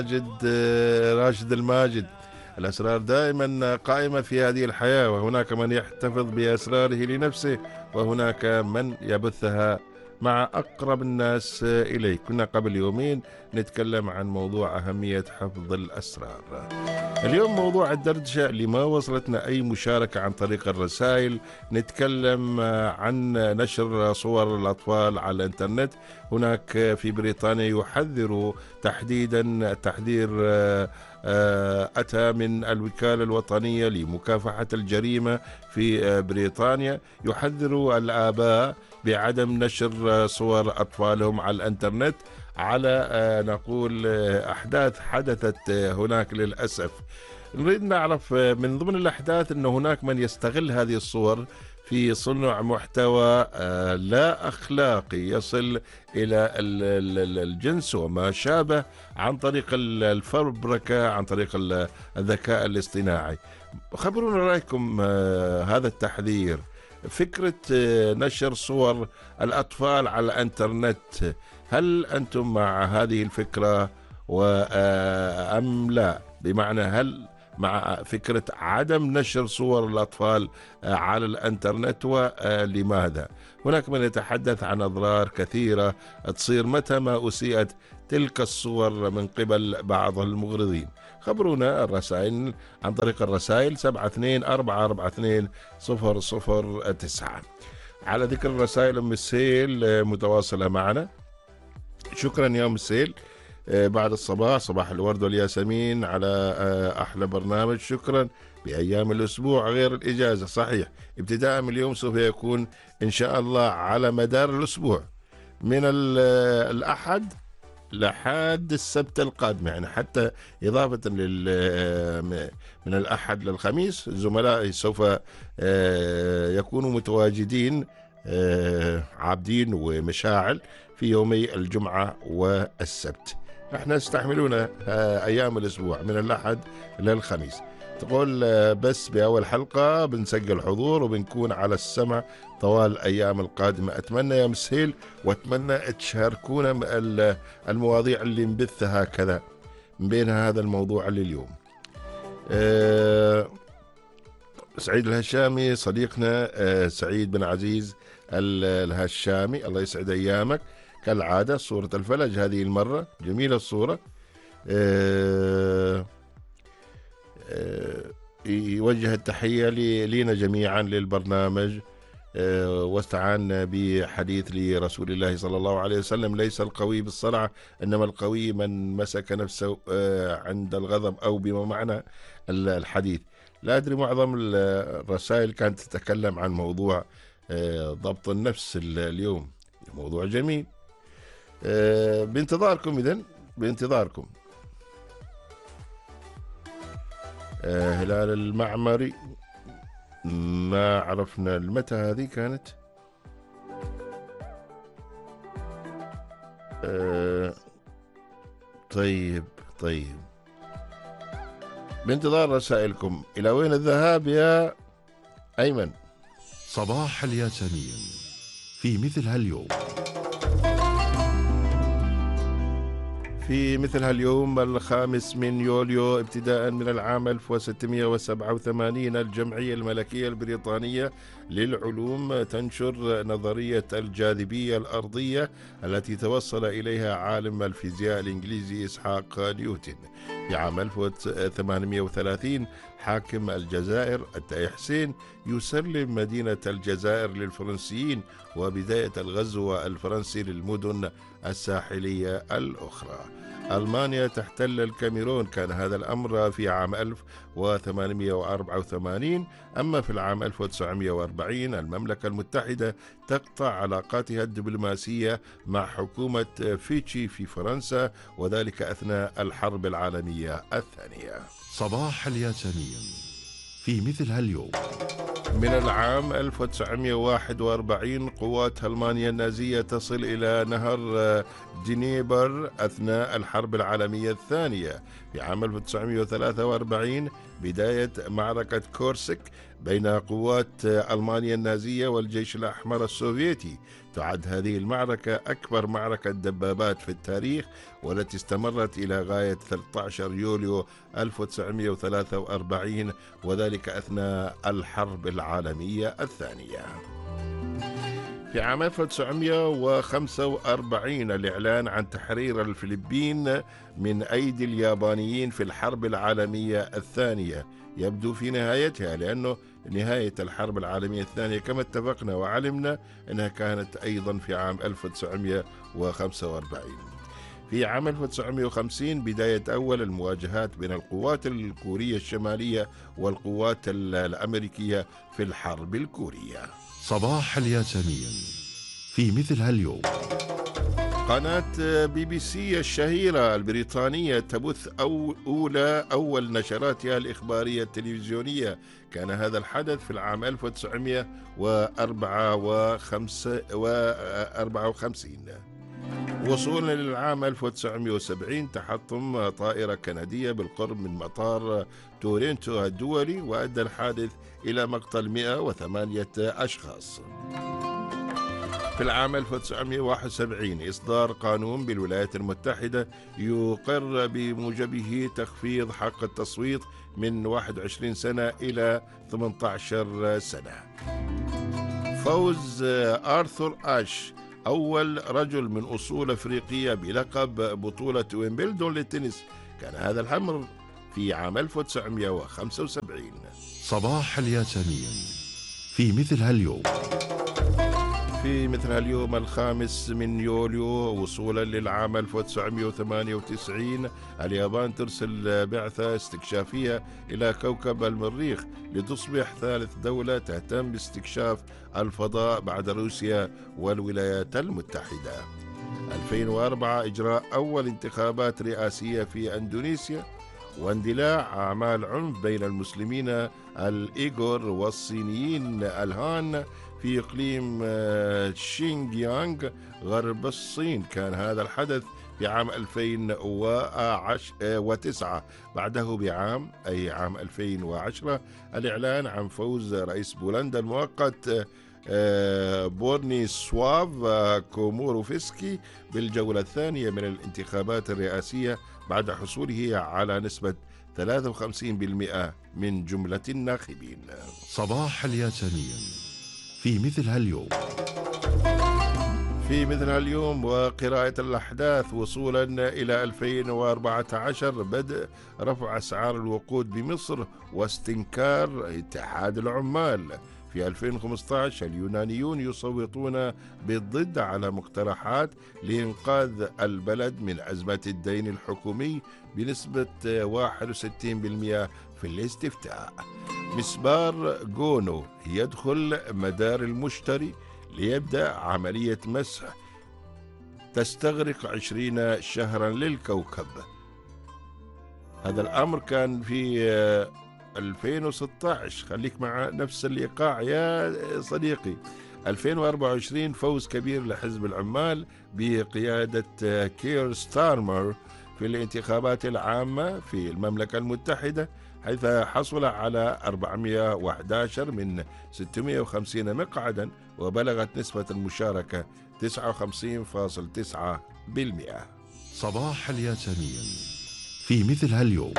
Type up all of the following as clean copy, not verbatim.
راشد الماجد. الأسرار دائما قائمة في هذه الحياة، وهناك من يحتفظ بأسراره لنفسه وهناك من يبثها مع أقرب الناس إليه. كنا قبل يومين نتكلم عن موضوع أهمية حفظ الأسرار. اليوم موضوع الدردشة اللي ما وصلتنا أي مشاركة عن طريق الرسائل، نتكلم عن نشر صور الأطفال على الإنترنت. هناك في بريطانيا يحذر تحديدا تحذير أتى من الوكالة الوطنية لمكافحة الجريمة في بريطانيا، يحذر الآباء بعدم نشر صور أطفالهم على الإنترنت على نقول أحداث حدثت هناك للأسف. نريد نعرف من ضمن الأحداث أن هناك من يستغل هذه الصور في صنع محتوى لا أخلاقي يصل إلى الجنس وما شابه عن طريق الفبركة، عن طريق الذكاء الاصطناعي. خبرونا رأيكم هذا التحذير، فكرة نشر صور الأطفال على الإنترنت، هل أنتم مع هذه الفكرة أم لا؟ بمعنى هل مع فكرة عدم نشر صور الأطفال على الإنترنت ولماذا؟ هناك من يتحدث عن أضرار كثيرة تصير متى ما أسيئت تلك الصور من قبل بعض المغرضين. خبرونا الرسائل عن طريق الرسائل 72442009. على ذكر الرسائل، أم السيل متواصلة معنا. شكرا يا أم السيل، بعد الصباح صباح الورد والياسمين على أحلى برنامج. شكرا. بأيام الأسبوع غير الإجازة، صحيح، ابتداء من اليوم سوف يكون إن شاء الله على مدار الأسبوع من الأحد لحد السبت القادم، يعني حتى إضافة من الأحد للخميس زملائي سوف يكونوا متواجدين عابدين ومشاعل في يومي الجمعة والسبت. احنا استحملون أيام الأسبوع من الأحد للخميس. تقول بس بأول حلقة بنسجل حضور وبنكون على السمع طوال الأيام القادمة. أتمنى يا مسهيل، وأتمنى تشاركونا المواضيع اللي نبثها هكذا، من بينها هذا الموضوع اللي اليوم. سعيد الهشامي صديقنا، سعيد بن عزيز الهشامي، الله يسعد أيامك كالعادة. صورة الفلج هذه المرة جميلة الصورة. يوجه التحية لينا جميعا للبرنامج، واستعان بحديث لرسول الله صلى الله عليه وسلم: ليس القوي بالصرعة إنما القوي من مسك نفسه عند الغضب، أو بما معنى الحديث. لا أدري، معظم الرسائل كانت تتكلم عن موضوع ضبط النفس اليوم. موضوع جميل. بانتظاركم إذن، بانتظاركم. هلال المعمري، ما عرفنا متى هذه كانت. طيب، بانتظار رسائلكم. إلى وين الذهاب يا أيمن؟ صباح الياسمين في مثل هاليوم. في مثل هاليوم 5 من يوليو ابتداء من العام 1687 الجمعية الملكية البريطانية للعلوم تنشر نظرية الجاذبية الأرضية التي توصل إليها عالم الفيزياء الإنجليزي إسحاق نيوتن. في عام 1830 حاكم الجزائر التاي حسين يسلم مدينة الجزائر للفرنسيين، وبداية الغزو الفرنسي للمدن الساحلية الأخرى. ألمانيا تحتل الكاميرون، كان هذا الأمر في عام 1884. أما في العام 1940 المملكة المتحدة تقطع علاقاتها الدبلوماسية مع حكومة فيتشي في فرنسا، وذلك أثناء الحرب العالمية الثانية. صباح الياسمين في مثل هاليوم. من العام 1941 قوات ألمانيا النازية تصل إلى نهر جنيبر أثناء الحرب العالمية الثانية. في عام 1943 بداية معركة كورسك بين قوات ألمانيا النازية والجيش الأحمر السوفيتي. تعد هذه المعركة أكبر معركة دبابات في التاريخ، والتي استمرت إلى غاية 13 يوليو 1943، وذلك أثناء الحرب العالمية الثانية. في عام 1945 الإعلان عن تحرير الفلبين من أيدي اليابانيين في الحرب العالمية الثانية يبدو في نهايتها، لأنه نهاية الحرب العالمية الثانية كما اتفقنا وعلمنا أنها كانت أيضا في عام 1945. في عام 1950 بداية أول المواجهات بين القوات الكورية الشمالية والقوات الأمريكية في الحرب الكورية. صباح الياسمين في مثل هاليوم. قناة بي بي سي الشهيرة البريطانية تبث أول نشراتها الإخبارية التلفزيونية. كان هذا الحدث في العام 1954. وصولا للعام 1970 تحطم طائرة كندية بالقرب من مطار تورنتو الدولي، وأدى الحادث إلى مقتل 108 أشخاص. في العام 1971 إصدار قانون بالولايات المتحدة يقر بموجبه تخفيض حق التصويت من 21 سنة إلى 18 سنة. فوز آرثر آش أول رجل من أصول أفريقية بلقب بطولة ويمبلدون للتنس. كان هذا الأمر في عام 1975. صباح الياسمين في مثل هاليوم. في مثل اليوم 5 من يوليو وصولا للعام 1998 اليابان ترسل بعثة استكشافية إلى كوكب المريخ لتصبح ثالث دولة تهتم باستكشاف الفضاء بعد روسيا والولايات المتحدة. 2004 إجراء أول انتخابات رئاسية في أندونيسيا. واندلاع أعمال عنف بين المسلمين الإيغور والصينيين الهان في إقليم شينجيانغ غرب الصين. كان هذا الحدث في عام 2009. بعده بعام أي عام 2010 الإعلان عن فوز رئيس بولندا المؤقت بورنيسواف كوموروفسكي بالجولة الثانية من الانتخابات الرئاسية بعد حصوله على نسبة 53% من جملة الناخبين. صباح الياسمين في مثل هاليوم. في مثل هاليوم وقراءة الأحداث وصولا إلى 2014 بدء رفع أسعار الوقود بمصر واستنكار اتحاد العمال. في 2015 اليونانيون يصوتون بالضد على مقترحات لإنقاذ البلد من أزمة الدين الحكومي بنسبة 61% في الاستفتاء. مسبار جونو يدخل مدار المشتري ليبدأ عملية مسح تستغرق 20 شهرا للكوكب. هذا الأمر كان في 2016. خليك مع نفس الإيقاع يا صديقي. 2024 فوز كبير لحزب العمال بقيادة كير ستارمر في الانتخابات العامة في المملكة المتحدة، حيث حصل على 411 من 650 مقعدا، وبلغت نسبة المشاركة 59.9%. صباح الياسمين في مثل هاليوم.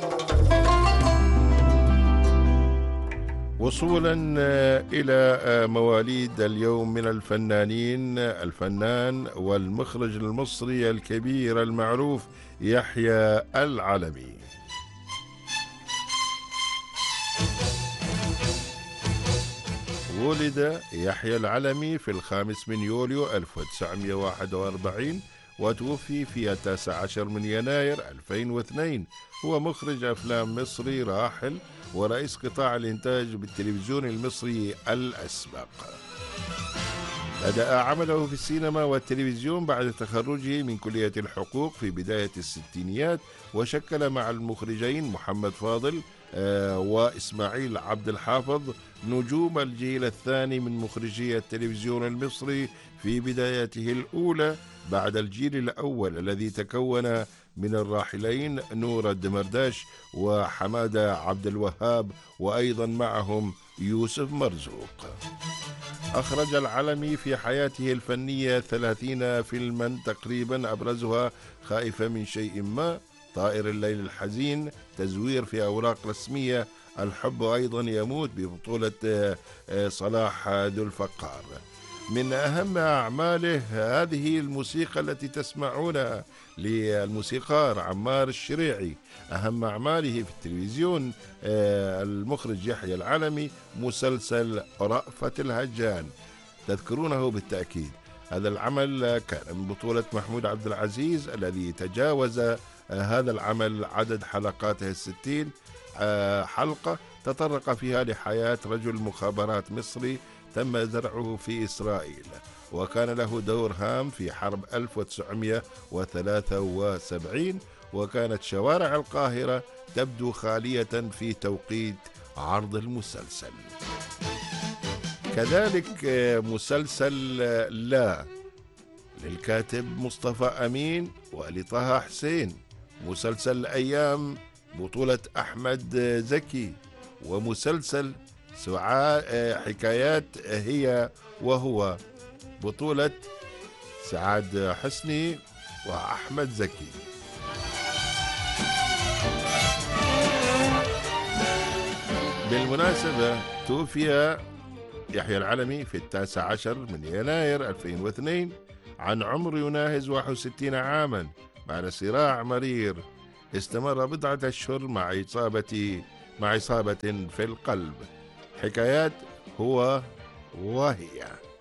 وصولا إلى مواليد اليوم من الفنانين، الفنان والمخرج المصري الكبير المعروف يحيى العلمي. ولد يحيى العلمي في 5 من يوليو 1941 وتوفي في 19 من يناير 2002. هو مخرج أفلام مصري راحل ورئيس قطاع الإنتاج بالتلفزيون المصري الأسبق. بدأ عمله في السينما والتلفزيون بعد تخرجه من كلية الحقوق في بداية الستينيات، وشكل مع المخرجين محمد فاضل وإسماعيل عبد الحافظ نجوم الجيل الثاني من مخرجي التلفزيون المصري في بدايته الأولى بعد الجيل الأول الذي تكون من الراحلين نور الدمرداش وحمادة عبد الوهاب، وأيضا معهم يوسف مرزوق. أخرج العلمي في حياته الفنية 30 فيلما تقريبا، أبرزها خائفة من شيء ما، طائر الليل الحزين، تزوير في أوراق رسمية، الحب أيضا يموت ببطولة صلاح ذو الفقار. من أهم أعماله هذه الموسيقى التي تسمعونها للموسيقار عمار الشريعي. أهم أعماله في التلفزيون المخرج يحيى العلمي مسلسل رأفت الهجان، تذكرونه بالتأكيد. هذا العمل كان من بطولة محمود عبد العزيز الذي تجاوز هذا العمل عدد حلقاته 60 حلقة، تطرق فيها لحياة رجل مخابرات مصري تم زرعه في إسرائيل، وكان له دور هام في حرب 1973، وكانت شوارع القاهرة تبدو خالية في توقيت عرض المسلسل. كذلك مسلسل لا للكاتب مصطفى أمين ولطه حسين، مسلسل الأيام بطولة أحمد زكي، ومسلسل حكايات هي وهو بطولة سعاد حسني وأحمد زكي. بالمناسبة توفي يحيى العلمي في 19 من يناير 2002 عن عمر يناهز 61 عاما بعد صراع مرير استمر بضعة أشهر مع إصابة في القلب. حكايات هو وهي.